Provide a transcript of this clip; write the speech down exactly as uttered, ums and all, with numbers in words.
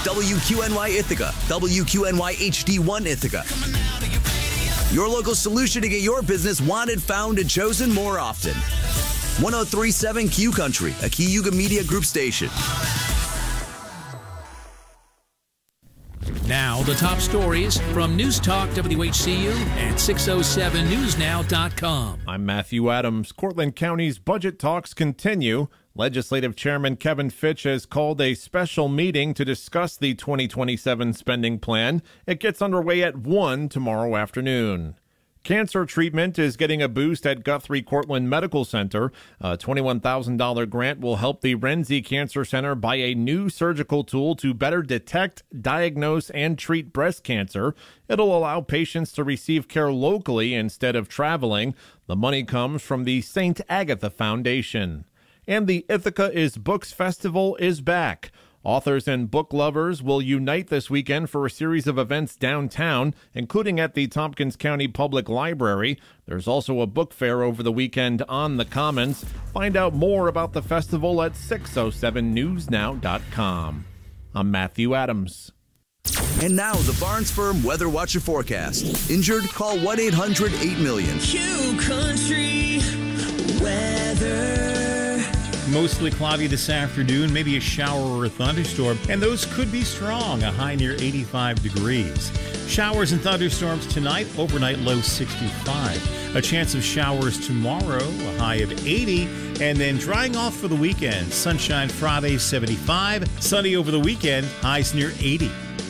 W Q N Y Ithaca, W Q N Y H D one Ithaca. Your local solution to get your business wanted, found, and chosen more often. one oh three point seven Q Country, a Cayuga Media Group station. Now, the top stories from News Talk W H C U and six oh seven news now dot com. I'm Matthew Adams. Cortland County's budget talks continue. Legislative Chairman Kevin Fitch has called a special meeting to discuss the twenty twenty-seven spending plan. It gets underway at one tomorrow afternoon. Cancer treatment is getting a boost at Guthrie Cortland Medical Center. A twenty-one thousand dollars grant will help the Renzi Cancer Center buy a new surgical tool to better detect, diagnose, and treat breast cancer. It'll allow patients to receive care locally instead of traveling. The money comes from the Saint Agatha Foundation. And the Ithaca is Books Festival is back. Authors and book lovers will unite this weekend for a series of events downtown, including at the Tompkins County Public Library. There's also a book fair over the weekend on the Commons. Find out more about the festival at six oh seven news now dot com. I'm Matthew Adams. And now, the Barnes Firm Weather Watcher forecast. Injured? Call one eight hundred eight million. Q Country weather. Mostly cloudy this afternoon, maybe a shower or a thunderstorm, and those could be strong, a high near eighty-five degrees. Showers and thunderstorms tonight, overnight low sixty-five. A chance of showers tomorrow, a high of eighty, and then drying off for the weekend. Sunshine Friday, seventy-five. Sunny over the weekend, highs near eighty.